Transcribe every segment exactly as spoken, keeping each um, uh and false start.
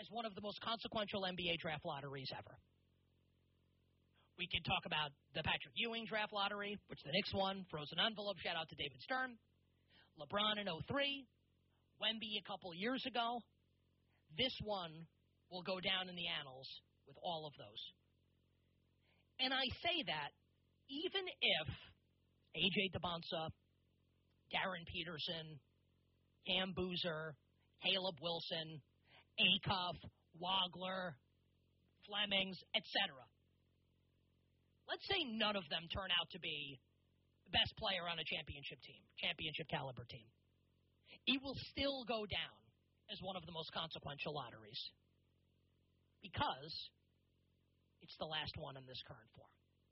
as one of the most consequential N B A draft lotteries ever. We could talk about the Patrick Ewing draft lottery, which the Knicks won, frozen envelope, shout out to David Stern. LeBron in oh three, Wemby a couple years ago. This one will go down in the annals with all of those. And I say that even if A J DeBonsa, Darren Peterson, Cam Boozer, Caleb Wilson, Acuff, Wagler, Flemings, et cetera. Let's say none of them turn out to be the best player on a championship team, championship caliber team. It will still go down as one of the most consequential lotteries because it's the last one in this current form.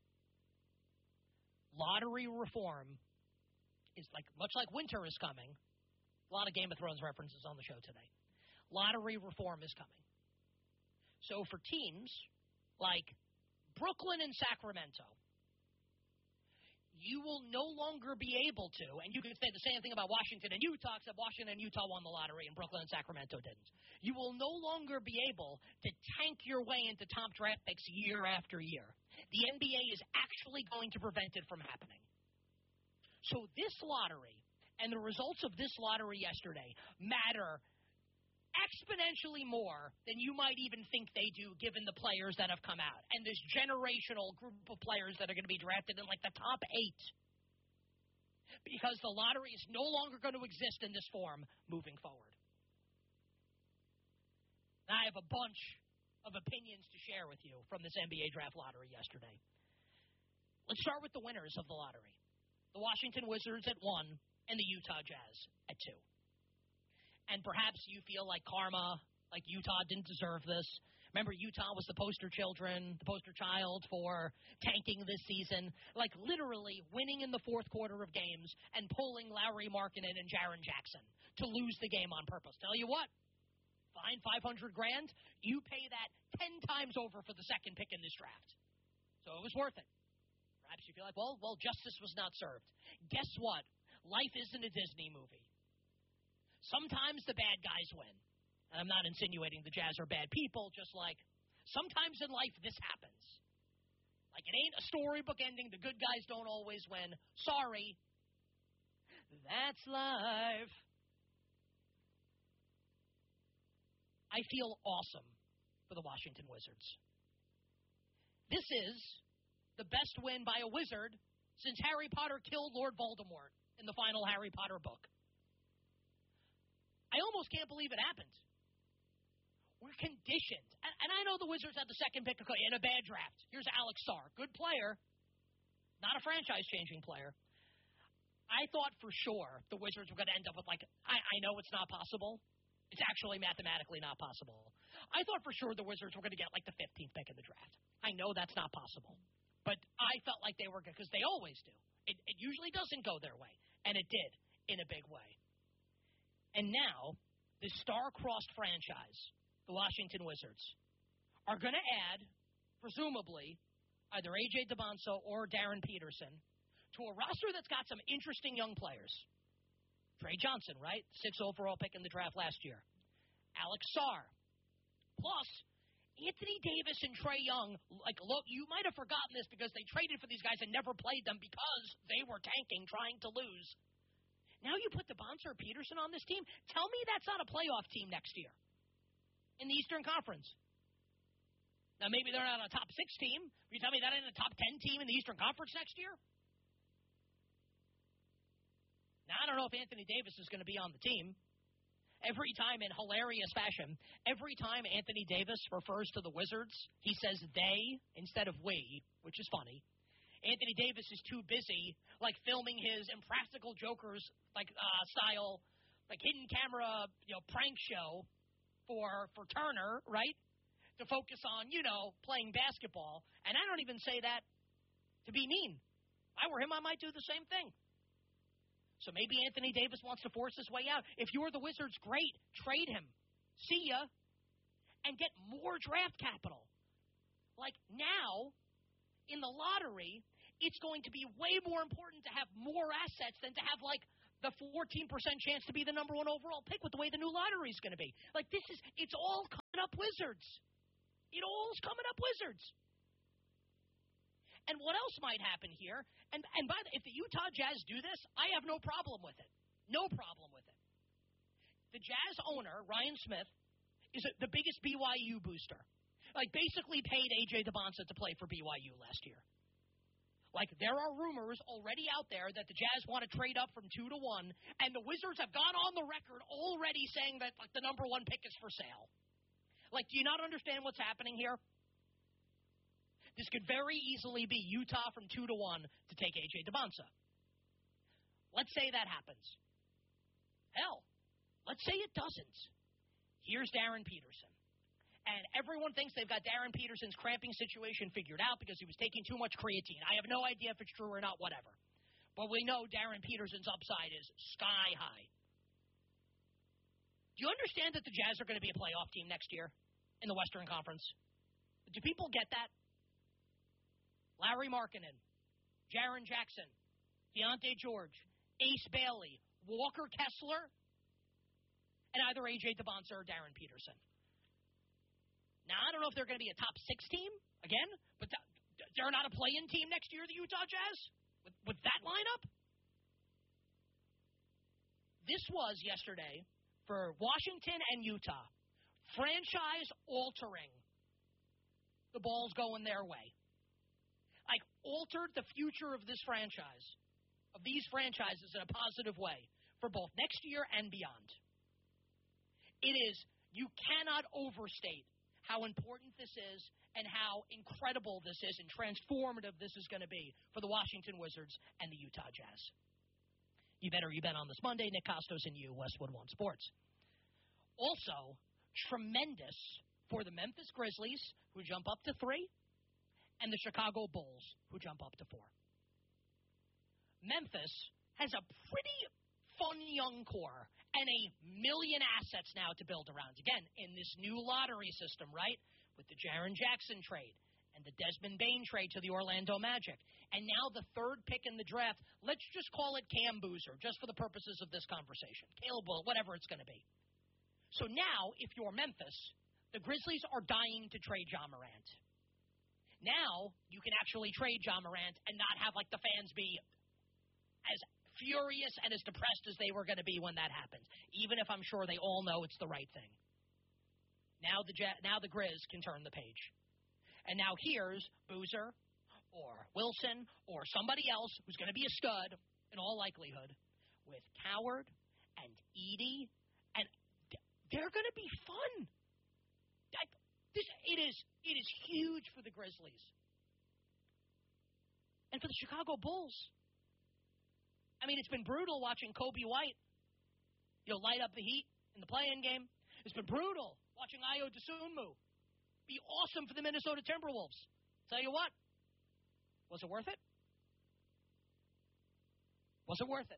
Lottery reform is like much like winter is coming. A lot of Game of Thrones references on the show today. Lottery reform is coming. So for teams like Brooklyn and Sacramento, you will no longer be able to, and you can say the same thing about Washington and Utah, except Washington and Utah won the lottery and Brooklyn and Sacramento didn't. You will no longer be able to tank your way into top draft picks year after year. The N B A is actually going to prevent it from happening. So this lottery and the results of this lottery yesterday matter exponentially more than you might even think they do given the players that have come out and this generational group of players that are going to be drafted in like the top eight, because the lottery is no longer going to exist in this form moving forward. Now, I have a bunch of opinions to share with you from this N B A draft lottery yesterday. Let's start with the winners of the lottery. The Washington Wizards at one and the Utah Jazz at two. And perhaps you feel like karma, like Utah didn't deserve this. Remember, Utah was the poster children, the poster child for tanking this season, like literally winning in the fourth quarter of games and pulling Lauri Markkanen and Jaren Jackson to lose the game on purpose. Tell you what, fine, five hundred grand, you pay that ten times over for the second pick in this draft. So it was worth it. Perhaps you feel like, well, well, justice was not served. Guess what? Life isn't a Disney movie. Sometimes the bad guys win. And I'm not insinuating the Jazz are bad people, just like sometimes in life this happens. Like it ain't a storybook ending. The good guys don't always win. Sorry. That's life. I feel awesome for the Washington Wizards. This is the best win by a Wizard since Harry Potter killed Lord Voldemort in the final Harry Potter book. I almost can't believe it happened. We're conditioned. And, and I know the Wizards had the second pick in a bad draft. Here's Alex Sarr. Good player. Not a franchise-changing player. I thought for sure the Wizards were going to end up with, like, I, I know it's not possible. It's actually mathematically not possible. I thought for sure the Wizards were going to get, like, the fifteenth pick in the draft. I know that's not possible. But I felt like they were good because they always do. It, it usually doesn't go their way. And it did in a big way. And now, the star-crossed franchise, the Washington Wizards, are going to add, presumably, either A J DeBonsa or Darren Peterson to a roster that's got some interesting young players. Trey Johnson, right? Sixth overall pick in the draft last year. Alex Sarr. Plus, Anthony Davis and Trae Young, like, look, you might have forgotten this because they traded for these guys and never played them because they were tanking, trying to lose. Now you put DeBonsa or Peterson on this team. Tell me that's not a playoff team next year in the Eastern Conference. Now maybe they're not a top six team. But you tell me that ain't a top ten team in the Eastern Conference next year? Now I don't know if Anthony Davis is going to be on the team. Every time in hilarious fashion, every time Anthony Davis refers to the Wizards, he says they instead of we, which is funny. Anthony Davis is too busy, like, filming his Impractical Jokers, like, uh, style, like, hidden camera, you know, prank show for for Turner, right, to focus on, you know, playing basketball. And I don't even say that to be mean. If I were him, I might do the same thing. So maybe Anthony Davis wants to force his way out. If you're the Wizards, great. Trade him. See ya. And get more draft capital. Like, now, in the lottery, it's going to be way more important to have more assets than to have, like, the fourteen percent chance to be the number one overall pick with the way the new lottery is going to be. Like, this is, it's all coming up Wizards. It all's coming up Wizards. And what else might happen here? And and by the, if the Utah Jazz do this, I have no problem with it. No problem with it. The Jazz owner, Ryan Smith, is a, the biggest B Y U booster. Like, basically paid A J DeBonsa to play for B Y U last year. Like, there are rumors already out there that the Jazz want to trade up from two to one, and the Wizards have gone on the record already saying that, like, the number one pick is for sale. Like, do you not understand what's happening here? This could very easily be Utah from two to one to take A J DeBonsa. Let's say that happens. Hell, let's say it doesn't. Here's Darren Peterson. And everyone thinks they've got Darren Peterson's cramping situation figured out because he was taking too much creatine. I have no idea if it's true or not, whatever. But we know Darren Peterson's upside is sky high. Do you understand that the Jazz are going to be a playoff team next year in the Western Conference? Do people get that? Larry Markkinen, Jaren Jackson, Deontay George, Ace Bailey, Walker Kessler, and either A J DeBonsa or Darren Peterson. Now, I don't know if they're going to be a top six team, again, but th- they're not a play-in team next year, the Utah Jazz, with, with that lineup? This was, yesterday, for Washington and Utah, franchise-altering. The ball's going their way. Like, altered the future of this franchise, of these franchises in a positive way, for both next year and beyond. It is, you cannot overstate how important this is and how incredible this is and transformative this is going to be for the Washington Wizards and the Utah Jazz. You better you bet on this Monday. Nick Costos and you, Westwood One Sports. Also, tremendous for the Memphis Grizzlies, who jump up to three, and the Chicago Bulls, who jump up to four. Memphis has a pretty fun young core and a million assets now to build around. Again, in this new lottery system, right, with the Jaren Jackson trade and the Desmond Bane trade to the Orlando Magic. And now the third pick in the draft, let's just call it Cam Boozer, just for the purposes of this conversation. Caleb Will, whatever it's going to be. So now, if you're Memphis, the Grizzlies are dying to trade Ja Morant. Now, you can actually trade Ja Morant and not have, like, the fans be as furious and as depressed as they were going to be when that happened, even if I'm sure they all know it's the right thing. Now the now the Grizz can turn the page. And now here's Boozer or Wilson or somebody else who's going to be a stud in all likelihood with Coward and Edey, and they're going to be fun. That, this, it is it is huge for the Grizzlies. And for the Chicago Bulls. I mean, it's been brutal watching Kobe White, you know, light up the Heat in the play-in game. It's been brutal watching Ayo Dosunmu be awesome for the Minnesota Timberwolves. Tell you what, was it worth it? Was it worth it?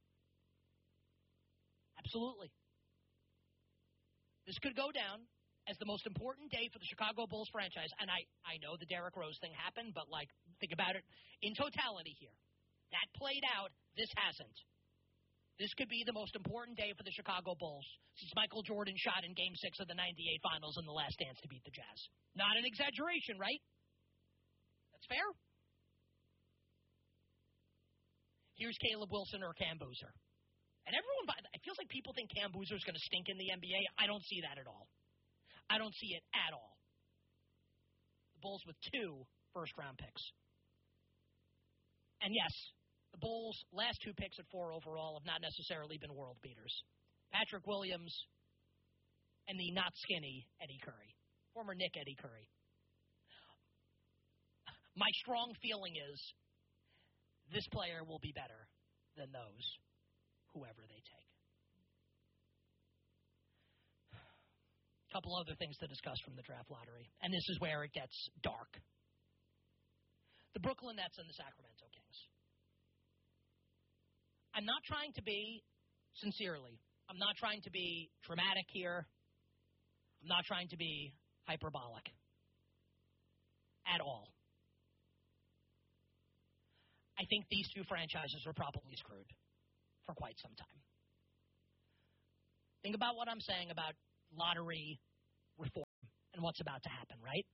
Absolutely. This could go down as the most important day for the Chicago Bulls franchise. And I, I know the Derrick Rose thing happened, but, like, think about it in totality here. That played out. This hasn't. This could be the most important day for the Chicago Bulls since Michael Jordan shot in Game six of the ninety-eight Finals in the Last Dance to beat the Jazz. Not an exaggeration, right? That's fair? Here's Caleb Wilson or Cam Boozer. And everyone, it feels like people think Cam Boozer is going to stink in the N B A. I don't see that at all. I don't see it at all. The Bulls with two first-round picks. And yes, the Bulls' last two picks at four overall have not necessarily been world beaters. Patrick Williams and the not skinny Eddie Curry, former Nick Eddie Curry. My strong feeling is this player will be better than those, whoever they take. A couple other things to discuss from the draft lottery, and this is where it gets dark. The Brooklyn Nets and the Sacramento Kings. I'm not trying to be, sincerely, I'm not trying to be dramatic here. I'm not trying to be hyperbolic at all. I think these two franchises are probably screwed for quite some time. Think about what I'm saying about lottery reform and what's about to happen, right?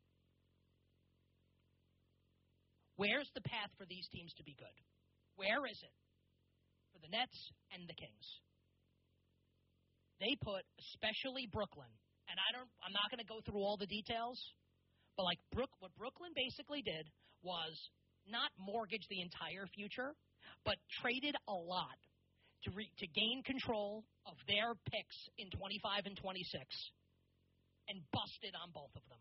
Where's the path for these teams to be good? Where is it for the Nets and the Kings? They put, especially Brooklyn, and I don't, I'm not going to go through all the details, but like Brook, what Brooklyn basically did was not mortgage the entire future, but traded a lot to re, to gain control of their picks in twenty-five and twenty-six, and busted on both of them.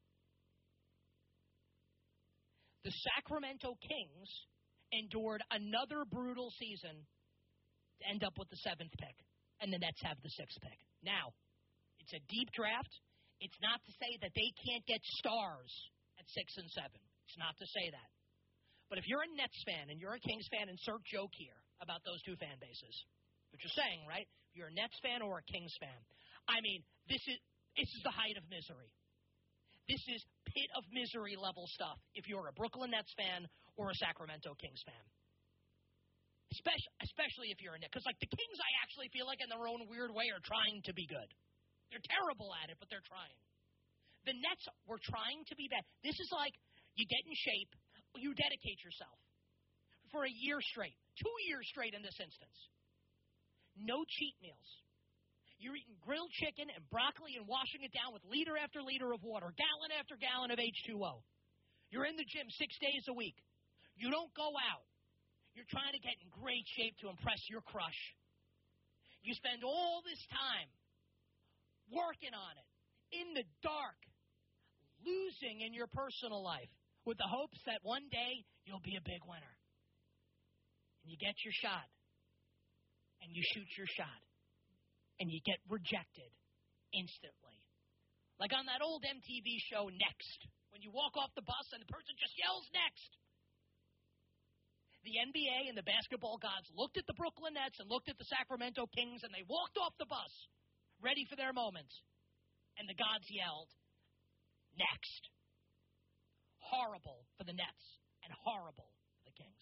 The Sacramento Kings endured another brutal season to end up with the seventh pick, and the Nets have the sixth pick. Now, it's a deep draft. It's not to say that they can't get stars at six and seven. It's not to say that. But if you're a Nets fan and you're a Kings fan, insert joke here about those two fan bases. What you're saying, right? If you're a Nets fan or a Kings fan, I mean, this is this is the height of misery. This is pit of misery level stuff if you're a Brooklyn Nets fan or a Sacramento Kings fan. Especially, especially if you're a Nets. Because, like, the Kings, I actually feel like in their own weird way are trying to be good. They're terrible at it, but they're trying. The Nets were trying to be bad. This is like you get in shape, you dedicate yourself for a year straight, two years straight in this instance. No cheat meals. You're eating grilled chicken and broccoli and washing it down with liter after liter of water, gallon after gallon of H two O. You're in the gym six days a week. You don't go out. You're trying to get in great shape to impress your crush. You spend all this time working on it, in the dark, losing in your personal life, with the hopes that one day you'll be a big winner. And you get your shot, and you shoot your shot, and you get rejected instantly. Like on that old M T V show, Next, when you walk off the bus and the person just yells, "Next!" The N B A and the basketball gods looked at the Brooklyn Nets and looked at the Sacramento Kings, and they walked off the bus, ready for their moment. And the gods yelled, "Next." Horrible for the Nets and horrible for the Kings.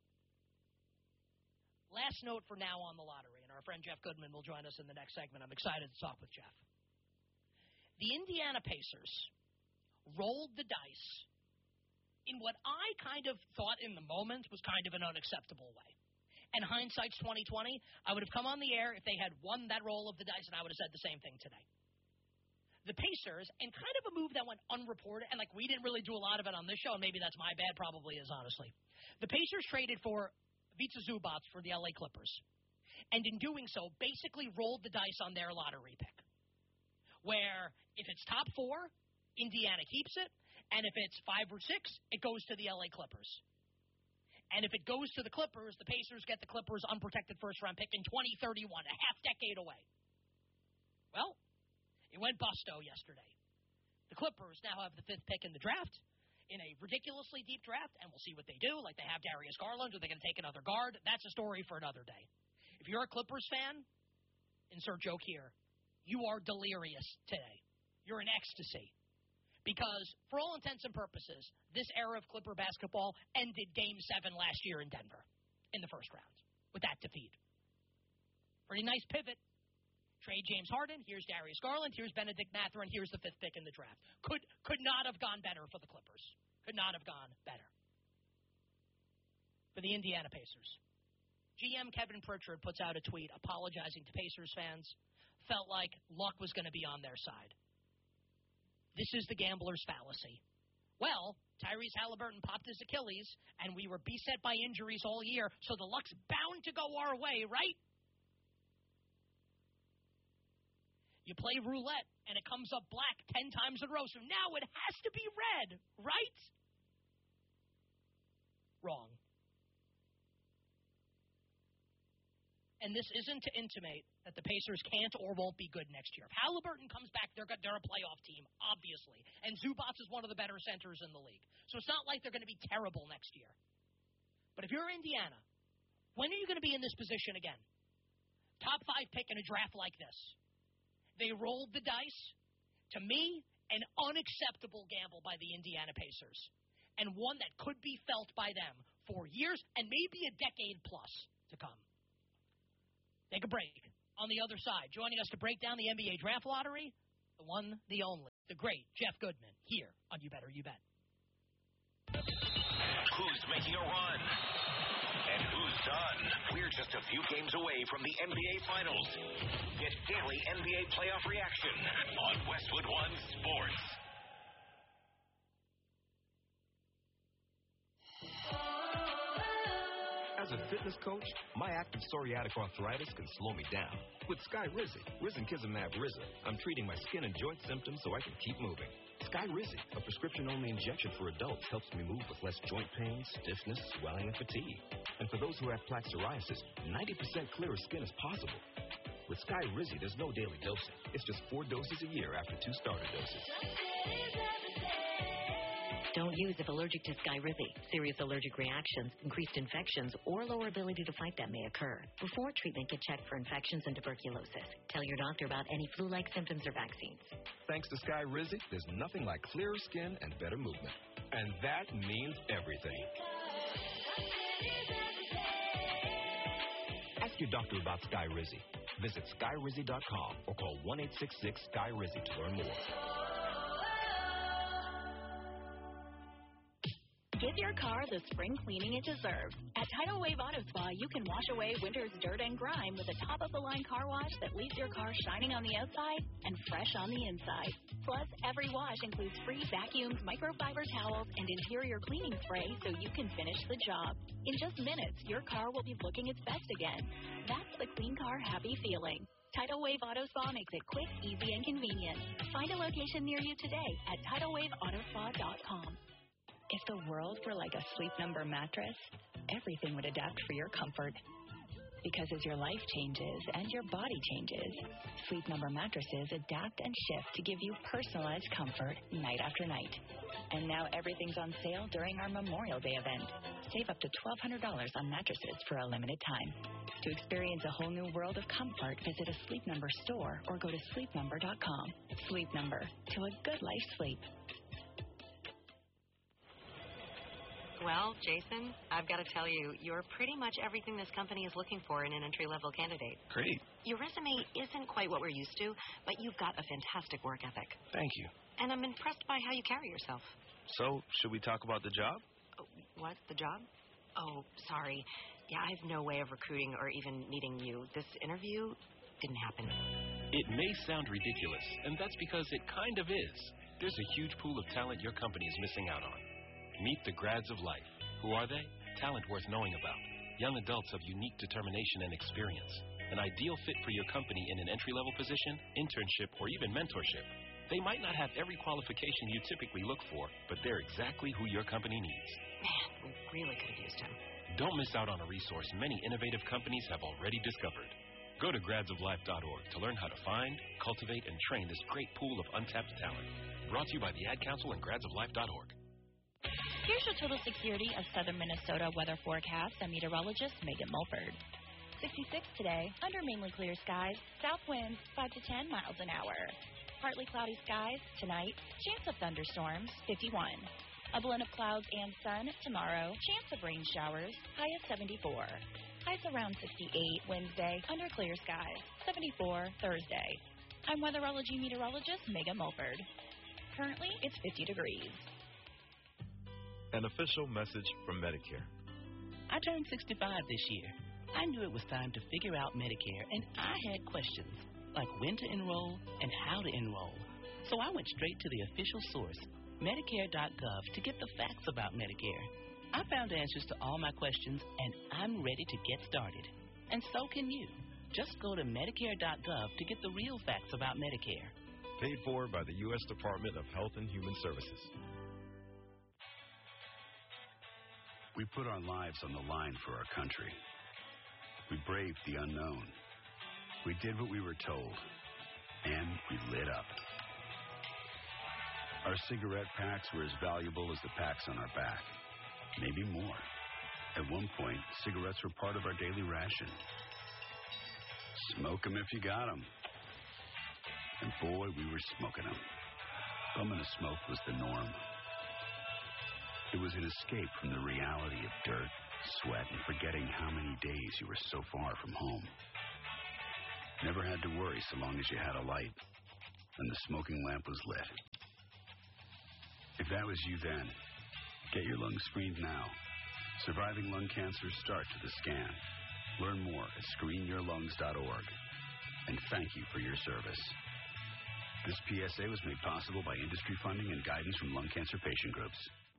Last note for now on the lottery, and our friend Jeff Goodman will join us in the next segment. I'm excited to talk with Jeff. The Indiana Pacers rolled the dice in what I kind of thought in the moment was kind of an unacceptable way. And hindsight's twenty twenty, I would have come on the air if they had won that roll of the dice, and I would have said the same thing today. The Pacers, and kind of a move that went unreported, and like we didn't really do a lot of it on this show, and maybe that's my bad, probably is, honestly. The Pacers traded for Ivica Zubac for the L A Clippers, and in doing so, basically rolled the dice on their lottery pick, where if it's top four, Indiana keeps it, and if it's five or six, it goes to the L A Clippers. And if it goes to the Clippers, the Pacers get the Clippers' unprotected first-round pick in twenty thirty-one, a half-decade away. Well, it went busto yesterday. The Clippers now have the fifth pick in the draft, in a ridiculously deep draft, and we'll see what they do. Like they have Darius Garland, or they're going to take another guard. That's a story for another day. If you're a Clippers fan, insert joke here, you are delirious today. You're in ecstasy. Because, for all intents and purposes, this era of Clipper basketball ended Game seven last year in Denver in the first round with that defeat. Pretty nice pivot. Trade James Harden. Here's Darius Garland. Here's Benedict Mathurin. Here's the fifth pick in the draft. Could could not have gone better for the Clippers. Could not have gone better. For the Indiana Pacers. G M Kevin Pritchard puts out a tweet apologizing to Pacers fans. Felt like luck was going to be on their side. This is the gambler's fallacy. Well, Tyrese Halliburton popped his Achilles, and we were beset by injuries all year, so the luck's bound to go our way, right? You play roulette, and it comes up black ten times in a row, so now it has to be red, right? Wrong. And this isn't to intimate that the Pacers can't or won't be good next year. If Halliburton comes back, they're, they're a playoff team, obviously. And Zubac is one of the better centers in the league. So it's not like they're going to be terrible next year. But if you're Indiana, when are you going to be in this position again? Top five pick in a draft like this. They rolled the dice. To me, an unacceptable gamble by the Indiana Pacers. And one that could be felt by them for years and maybe a decade plus to come. Take a break. On the other side, joining us to break down the N B A draft lottery, the one, the only, the great Jeff Goodman, here on You Better You Bet. Who's making a run? And who's done? We're just a few games away from the N B A Finals. Get daily N B A playoff reaction on Westwood One Sports. As a fitness coach, my active psoriatic arthritis can slow me down. With Skyrizi, Risankizumab Riza, I'm treating my skin and joint symptoms so I can keep moving. Skyrizi, a prescription-only injection for adults, helps me move with less joint pain, stiffness, swelling, and fatigue. And for those who have plaque psoriasis, ninety percent clearer skin is possible. With Skyrizi, there's no daily dosing. It's just four doses a year after two starter doses. Don't use if allergic to Skyrizi. Serious allergic reactions, increased infections, or lower ability to fight them may occur. Before treatment, get checked for infections and tuberculosis. Tell your doctor about any flu-like symptoms or vaccines. Thanks to Skyrizi, there's nothing like clearer skin and better movement. And that means everything. Ask your doctor about Skyrizi. Visit Skyrizi dot com or call one eight six six Skyrizi to learn more. Give your car the spring cleaning it deserves. At Tidal Wave Auto Spa, you can wash away winter's dirt and grime with a top-of-the-line car wash that leaves your car shining on the outside and fresh on the inside. Plus, every wash includes free vacuums, microfiber towels, and interior cleaning spray so you can finish the job. In just minutes, your car will be looking its best again. That's the clean car happy feeling. Tidal Wave Auto Spa makes it quick, easy, and convenient. Find a location near you today at tidal wave auto spa dot com. If the world were like a Sleep Number mattress, everything would adapt for your comfort. Because as your life changes and your body changes, Sleep Number mattresses adapt and shift to give you personalized comfort night after night. And now everything's on sale during our Memorial Day event. Save up to twelve hundred dollars on mattresses for a limited time. To experience a whole new world of comfort, visit a Sleep Number store or go to sleep number dot com. Sleep Number, to a good life sleep. Well, Jason, I've got to tell you, you're pretty much everything this company is looking for in an entry-level candidate. Great. Your resume isn't quite what we're used to, but you've got a fantastic work ethic. Thank you. And I'm impressed by how you carry yourself. So, should we talk about the job? Oh, what? The job? Oh, sorry. Yeah, I have no way of recruiting or even meeting you. This interview didn't happen. It may sound ridiculous, and that's because it kind of is. There's a huge pool of talent your company is missing out on. Meet the grads of life. Who are they? Talent worth knowing about. Young adults of unique determination and experience. An ideal fit for your company in an entry-level position, internship, or even mentorship. They might not have every qualification you typically look for, but they're exactly who your company needs. Man, we really could have used him. Don't miss out on a resource many innovative companies have already discovered. Go to grads of life dot org to learn how to find, cultivate, and train this great pool of untapped talent. Brought to you by the Ad Council and grads of life dot org. Here's your total security of southern Minnesota weather forecast and meteorologist Megan Mulford. sixty-six today, under mainly clear skies, south winds five to ten miles an hour. Partly cloudy skies tonight, chance of thunderstorms, fifty-one. A blend of clouds and sun tomorrow, chance of rain showers, high of seventy-four. Highs around sixty-eight Wednesday, under clear skies, seventy-four Thursday. I'm weatherology meteorologist Megan Mulford. Currently, it's fifty degrees. An official message from Medicare. I turned sixty-five this year. I knew it was time to figure out Medicare, and I had questions, like when to enroll and how to enroll. So I went straight to the official source, Medicare dot gov, to get the facts about Medicare. I found answers to all my questions, and I'm ready to get started. And so can you. Just go to Medicare dot gov to get the real facts about Medicare. Paid for by the U S Department of Health and Human Services. We put our lives on the line for our country. We braved the unknown. We did what we were told. And we lit up. Our cigarette packs were as valuable as the packs on our back. Maybe more. At one point, cigarettes were part of our daily ration. Smoke 'em if you got 'em. And boy, we were smoking 'em. Bumming a smoke was the norm. It was an escape from the reality of dirt, sweat, and forgetting how many days you were so far from home. Never had to worry so long as you had a light and the smoking lamp was lit. If that was you then, get your lungs screened now. Surviving lung cancer starts with a scan. Learn more at screen your lungs dot org. And thank you for your service. This P S A was made possible by industry funding and guidance from lung cancer patient groups.